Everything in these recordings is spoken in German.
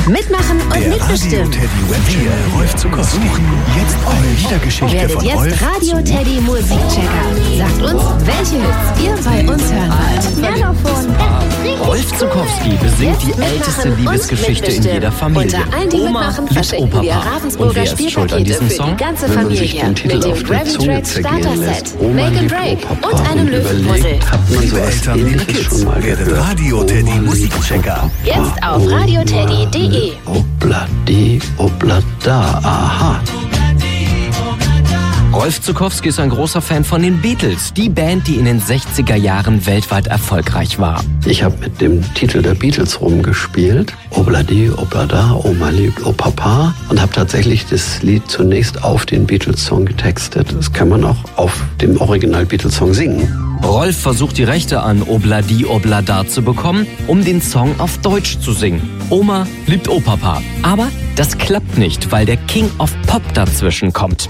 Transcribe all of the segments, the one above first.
Mitmachen und Der mitbestimmen. Radio Teddy Webchannel Rolf Zuckowski. Suchen jetzt eure Liedergeschichte Werdet von jetzt Rolf Radio Teddy Musikchecker. Sagt uns, welche Hits ihr bei uns hören wollt. Melofon. Rolf Zuckowski besingt die Jetzt älteste mitmachen und Liebesgeschichte in mitbestimmen. jeder Familie. Unter allen, die Oma mitmachen, liebt verschenken wir Opa. Und Ravensburger wer ist schuld an Spielpakete diesem für Song? die ganze Wenn man sich Familie. den Titel Mit dem auf der Zunge Gravitrack zergehen Starter lässt, Set, Oma Make and liebt Break Opa und einem Löwenpuzzle. überlegt, hat man Liebe sowas Eltern, liebe Ähnliches Kids, schon mal werdet gehört? Radio Teddy Oma Musikchecker. liebt Jetzt Opa, auf radioteddy.de. Obladi, oblada, aha. Rolf Zuckowski ist ein großer Fan von den Beatles, die Band, die in den 60er Jahren weltweit erfolgreich war. Ich habe mit dem Titel der Beatles rumgespielt. Obladi, oblada, Oma liebt Opapa. Und habe tatsächlich das Lied zunächst auf den Beatles-Song getextet. Das kann man auch auf dem Original-Beatles-Song singen. Rolf versucht die Rechte an Obladi Oblada zu bekommen, um den Song auf Deutsch zu singen. Oma liebt Opapa. Aber das klappt nicht, weil der King of Pop dazwischen kommt.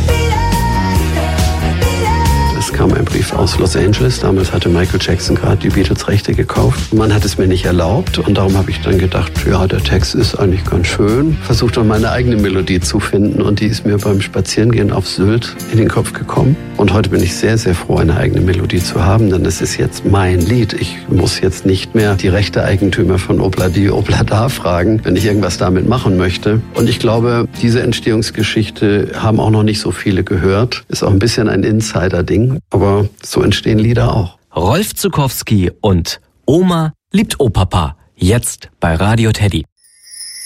Es kam ein Brief aus Los Angeles. Damals hatte Michael Jackson gerade die Beatles-Rechte gekauft. Man hat es mir nicht erlaubt und darum habe ich dann gedacht, ja, der Text ist eigentlich ganz schön. Versucht dann meine eigene Melodie zu finden und die ist mir beim Spazierengehen auf Sylt in den Kopf gekommen. Und heute bin ich sehr, sehr froh, eine eigene Melodie zu haben, denn es ist jetzt mein Lied. Ich muss jetzt nicht mehr die Rechteeigentümer von Obladi Oblada fragen, wenn ich irgendwas damit machen möchte. Und ich glaube, diese Entstehungsgeschichte haben auch noch nicht so viele gehört. Ist auch ein bisschen ein Insider-Ding. Aber so entstehen Lieder auch. Rolf Zuckowski und Oma liebt Opapa. Jetzt bei Radio Teddy.